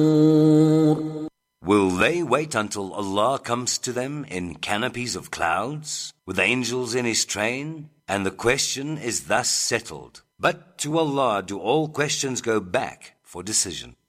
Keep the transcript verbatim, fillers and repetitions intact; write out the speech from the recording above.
Will they wait until Allah comes to them in canopies of clouds, with angels in His train? And the question is thus settled. But to Allah do all questions go back for decision.